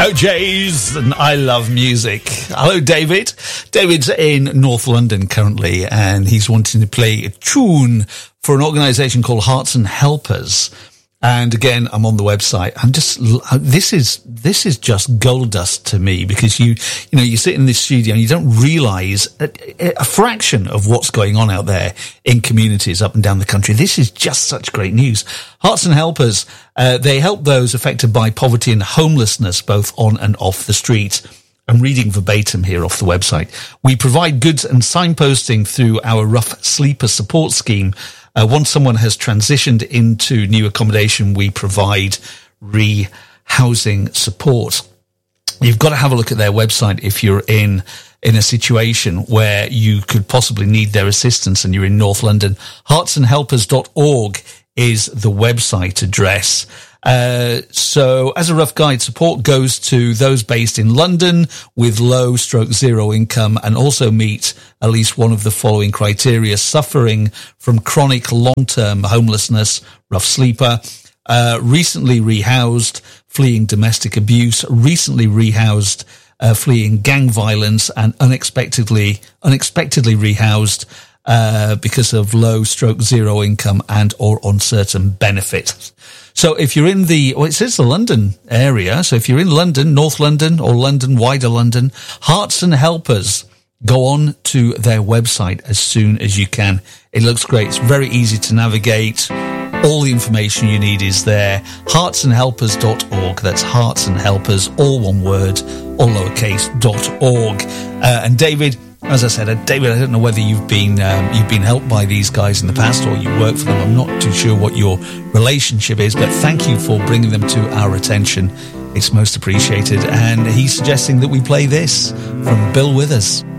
OJ's and I Love Music. Hello, David. David's in North London currently, and he's wanting to play a tune for an organisation called Hearts and Helpers. And again, I'm on the website. This is just gold dust to me, because you sit in this studio and you don't realise a fraction of what's going on out there in communities up and down the country. This is just such great news. Hearts and Helpers, they help those affected by poverty and homelessness, both on and off the street. I'm reading verbatim here off the website. We provide goods and signposting through our Rough Sleeper support scheme. Once someone has transitioned into new accommodation, we provide re-housing support. You've got to have a look at their website if you're in a situation where you could possibly need their assistance and you're in North London. Heartsandhelpers.org is the website address. So as a rough guide, support goes to those based in London with low/zero income and also meet at least one of the following criteria: suffering from chronic long-term homelessness, rough sleeper, recently rehoused, fleeing domestic abuse, recently rehoused, fleeing gang violence, and unexpectedly rehoused because of low/zero income and or uncertain benefit. So if you're in it says the London area. So if you're in London, North London or London, wider London, Hearts and Helpers, go on to their website as soon as you can. It looks great. It's very easy to navigate. All the information you need is there. Heartsandhelpers.org. That's Hearts and Helpers, all one word, all lowercase, .org. And David, as I said, David, I don't know whether you've been helped by these guys in the past or you work for them. I'm not too sure what your relationship is, but thank you for bringing them to our attention. It's most appreciated. And he's suggesting that we play this from Bill Withers.